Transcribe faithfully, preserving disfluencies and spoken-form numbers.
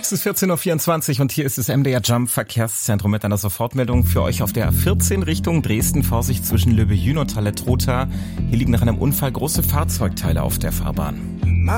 Es ist vierzehn Uhr vierundzwanzig und hier ist das M D R Jump Verkehrszentrum mit einer Sofortmeldung für euch auf der A vierzehn Richtung Dresden. Vorsicht zwischen Löbejün und Halle-Trotha. Hier liegen nach einem Unfall große Fahrzeugteile auf der Fahrbahn.